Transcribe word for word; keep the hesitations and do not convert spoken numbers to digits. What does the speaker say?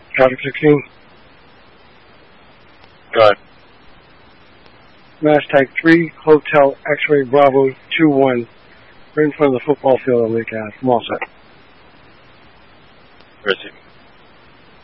Traffic sixteen. Go ahead. Mass Tag three, Hotel X-Ray Bravo two one, right in front of the football field on Lake Ave. I'm all set. Where is he?